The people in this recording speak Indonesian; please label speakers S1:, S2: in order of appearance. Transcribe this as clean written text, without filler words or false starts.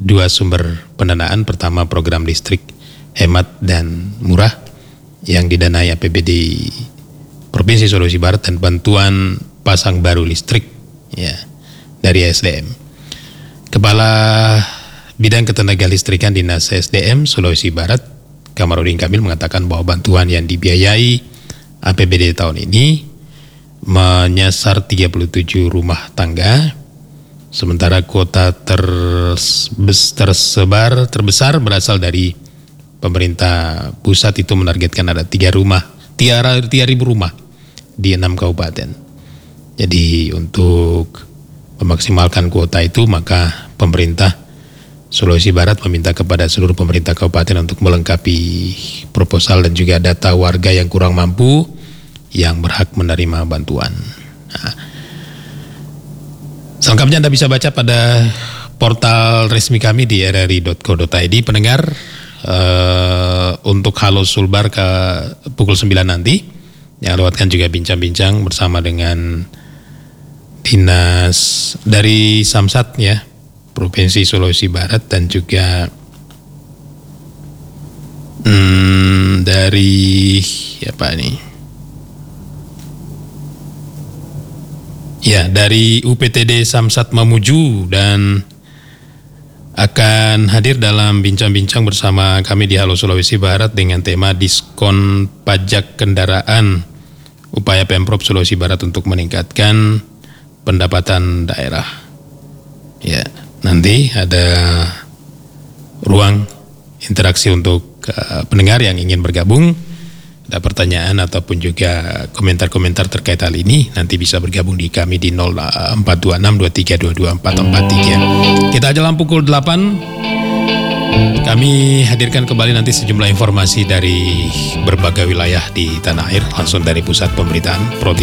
S1: dua sumber pendanaan. Pertama program listrik hemat dan murah yang didanai APBD Provinsi Sulawesi Barat dan bantuan pasang baru listrik ya dari SDM. Kepala Bidang Ketenaga Listrikan Dinas SDM Sulawesi Barat Kamarudin Kamil mengatakan bahwa bantuan yang dibiayai APBD tahun ini menyasar 37 rumah tangga, sementara kuota terbesar berasal dari pemerintah pusat itu menargetkan ada 3.000 rumah di 6 kabupaten. Jadi untuk memaksimalkan kuota itu maka pemerintah Sulawesi Barat meminta kepada seluruh pemerintah kabupaten untuk melengkapi proposal dan juga data warga yang kurang mampu yang berhak menerima bantuan. Nah, selengkapnya Anda bisa baca pada portal resmi kami di rri.co.id. Pendengar, untuk Halo Sulbar ke pukul 9 nanti, yang lewatkan juga bincang-bincang bersama dengan dinas dari Samsat ya, Provinsi Sulawesi Barat, dan juga dari apa nih? Ya, dari UPTD Samsat Mamuju, dan akan hadir dalam bincang-bincang bersama kami di Halo Sulawesi Barat dengan tema diskon pajak kendaraan, upaya Pemprov Sulawesi Barat untuk meningkatkan pendapatan daerah. Ya, nanti ada ruang interaksi untuk pendengar yang ingin bergabung. Ada pertanyaan ataupun juga komentar-komentar terkait hal ini, nanti bisa bergabung di kami di 042623224443. Kita jelang pukul 8, kami hadirkan kembali nanti sejumlah informasi dari berbagai wilayah di tanah air, langsung dari pusat pemerintahan Provinsi